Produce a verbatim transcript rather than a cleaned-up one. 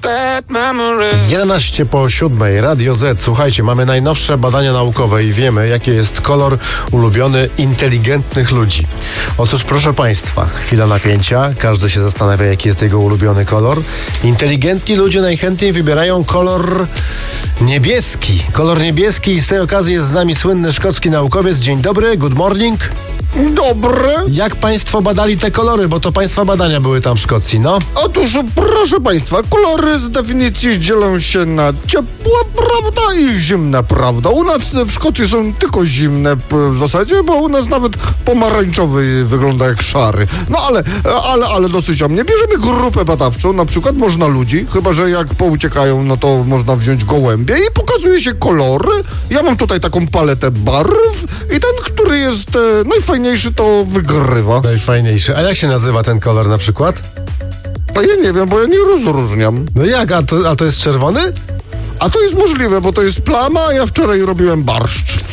jedenaście po siódmej, Radio Z. Słuchajcie, mamy najnowsze badania naukowe i wiemy, jaki jest kolor ulubiony inteligentnych ludzi. Otóż, proszę Państwa, chwila napięcia. Każdy się zastanawia, jaki jest jego ulubiony kolor. Inteligentni ludzie najchętniej wybierają kolor niebieski. Kolor niebieski i z tej okazji jest z nami słynny szkocki naukowiec. Dzień dobry, good morning. Dobre. Jak Państwo badali te kolory, bo to Państwa badania były tam w Szkocji, no? Otóż, proszę Państwa, kolory z definicji dzielą się na ciepła prawda i zimna prawda. U nas w Szkocji są tylko zimne w zasadzie, bo u nas nawet pomarańczowy wygląda jak szary. No ale, ale, ale dosyć o mnie. Bierzemy grupę badawczą, na przykład można ludzi, chyba że jak pouciekają, no to można wziąć gołębie i pokazuje się kolory. Ja mam tutaj taką paletę barw i ten, który jest e, najfajniejszy, to wygrywa. Najfajniejszy. A jak się nazywa ten kolor na przykład? A ja nie wiem, bo ja nie rozróżniam. No jak? A to, a to jest czerwony? A to jest możliwe, bo to jest plama, a ja wczoraj robiłem barszcz.